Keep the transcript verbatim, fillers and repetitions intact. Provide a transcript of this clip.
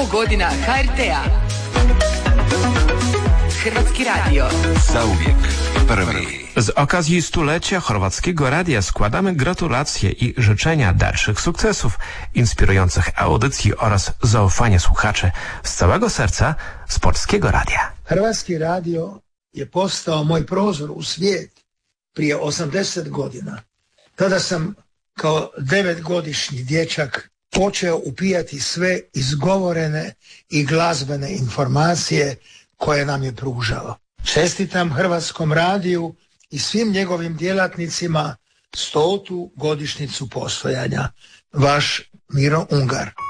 godina ha er te a. Hrvatski radio. Zauvijek prvi. Z okazji stulecia Chorwackiego Radia składamy gratulacje i życzenia dalszych sukcesów, inspirujących audycji oraz zaufania słuchaczy z całego serca z Polskiego Radia. Hrvatski radio je postao moj prozor u svijet prije osamdeset godina. Tada sam kao devetgodišnji dječak počeo upijati sve izgovorene i glazbene informacije koje nam je pružao. Čestitam Hrvatskom radiju i svim njegovim djelatnicima stotu godišnjicu postojanja. Vaš Miro Ungar.